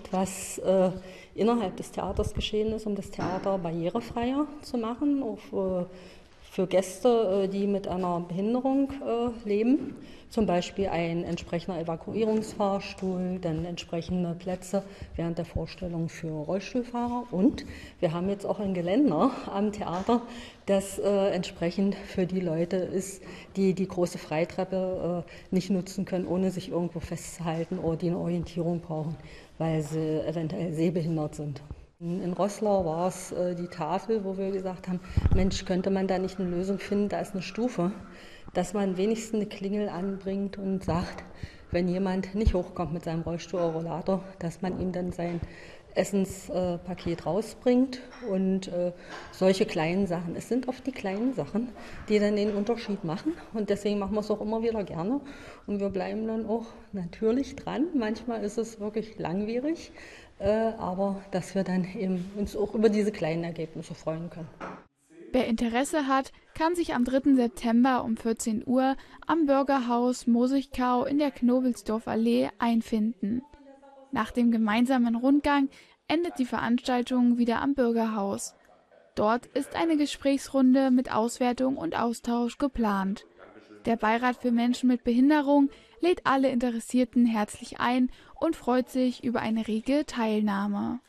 was innerhalb des Theaters geschehen ist, um das Theater barrierefreier zu machen, auch für Gäste, die mit einer Behinderung leben. Zum Beispiel ein entsprechender Evakuierungsfahrstuhl, dann entsprechende Plätze während der Vorstellung für Rollstuhlfahrer. Und wir haben jetzt auch ein Geländer am Theater, das entsprechend für die Leute ist, die die große Freitreppe nicht nutzen können, ohne sich irgendwo festzuhalten oder die eine Orientierung brauchen, weil sie eventuell sehbehindert sind. In Roßlau war es die Tafel, wo wir gesagt haben, Mensch, könnte man da nicht eine Lösung finden, da ist eine Stufe, dass man wenigstens eine Klingel anbringt und sagt, wenn jemand nicht hochkommt mit seinem Rollstuhl oder Rollator, dass man ihm dann sein Essenspaket rausbringt und solche kleinen Sachen. Es sind oft die kleinen Sachen, die dann den Unterschied machen und deswegen machen wir es auch immer wieder gerne und wir bleiben dann auch natürlich dran. Manchmal ist es wirklich langwierig, aber dass wir dann eben uns auch über diese kleinen Ergebnisse freuen können. Wer Interesse hat, kann sich am 3. September um 14 Uhr am Bürgerhaus Mosigkau in der Knobelsdorf-Allee einfinden. Nach dem gemeinsamen Rundgang endet die Veranstaltung wieder am Bürgerhaus. Dort ist eine Gesprächsrunde mit Auswertung und Austausch geplant. Der Beirat für Menschen mit Behinderung lädt alle Interessierten herzlich ein und freut sich über eine rege Teilnahme.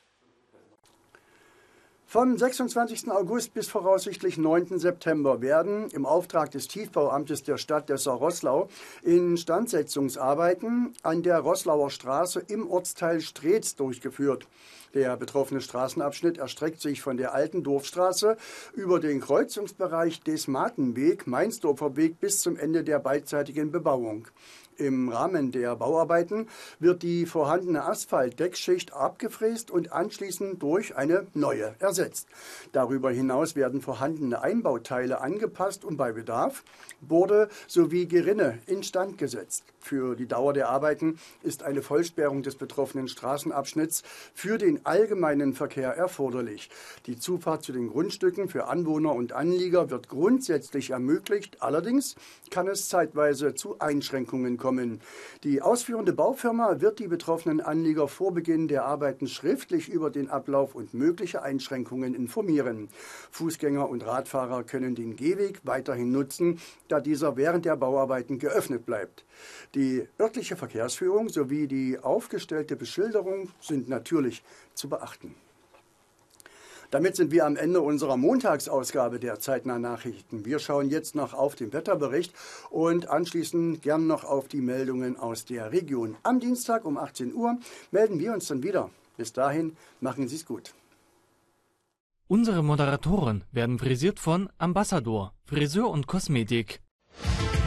Vom 26. August bis voraussichtlich 9. September werden im Auftrag des Tiefbauamtes der Stadt Dessau-Roßlau Instandsetzungsarbeiten an der Roßlauer Straße im Ortsteil Streetz durchgeführt. Der betroffene Straßenabschnitt erstreckt sich von der alten Dorfstraße über den Kreuzungsbereich des Matenweg, Mainsdorfer Weg bis zum Ende der beidseitigen Bebauung. Im Rahmen der Bauarbeiten wird die vorhandene Asphaltdeckschicht abgefräst und anschließend durch eine neue ersetzt. Darüber hinaus werden vorhandene Einbauteile angepasst und bei Bedarf Borde sowie Gerinne instand gesetzt. Für die Dauer der Arbeiten ist eine Vollsperrung des betroffenen Straßenabschnitts für den allgemeinen Verkehr erforderlich. Die Zufahrt zu den Grundstücken für Anwohner und Anlieger wird grundsätzlich ermöglicht. Allerdings kann es zeitweise zu Einschränkungen kommen. Die ausführende Baufirma wird die betroffenen Anlieger vor Beginn der Arbeiten schriftlich über den Ablauf und mögliche Einschränkungen informieren. Fußgänger und Radfahrer können den Gehweg weiterhin nutzen, da dieser während der Bauarbeiten geöffnet bleibt. Die örtliche Verkehrsführung sowie die aufgestellte Beschilderung sind natürlich zu beachten. Damit sind wir am Ende unserer Montagsausgabe der Zeitnah Nachrichten. Wir schauen jetzt noch auf den Wetterbericht und anschließend gern noch auf die Meldungen aus der Region. Am Dienstag um 18 Uhr melden wir uns dann wieder. Bis dahin, machen Sie es gut. Unsere Moderatoren werden frisiert von Ambassador, Friseur und Kosmetik.